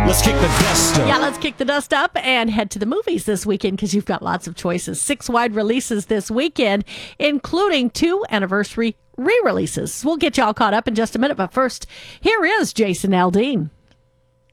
Let's kick the dust up. Yeah, let's kick the dust up and head to the movies this weekend because you've got lots of choices. 6 wide releases this weekend, including 2 anniversary re-releases. We'll get you all caught up in just a minute, but first, here is Jason Aldean.